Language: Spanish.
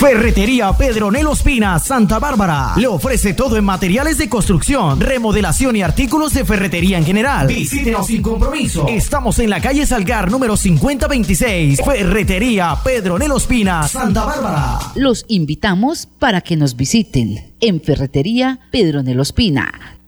Ferretería Pedronel Ospina, Santa Bárbara. Le ofrece todo en materiales de construcción, remodelación y artículos de ferretería en general. Visítenos sin compromiso. Estamos en la calle Salgar, número 5026. Ferretería Pedronel Ospina, Santa Bárbara. Los invitamos para que nos visiten en Ferretería Pedronel Ospina.